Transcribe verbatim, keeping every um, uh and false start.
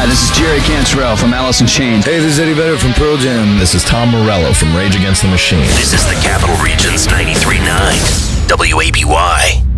Hi, this is Jerry Cantrell from Alice in Chains. Hey, this is Eddie Vedder from Pearl Jam. This is Tom Morello from Rage Against the Machine. This is the Capital Region's ninety-three point nine W A B Y.